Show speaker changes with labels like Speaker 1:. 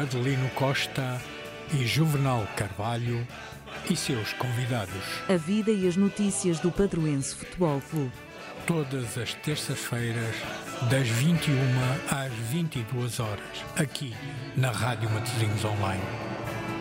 Speaker 1: Adelino Costa e Juvenal Carvalho e seus convidados.
Speaker 2: A vida e as notícias do Padroense Futebol Clube.
Speaker 1: Todas as terças-feiras, das 21 às 22 horas, aqui na Rádio Matosinhos Online.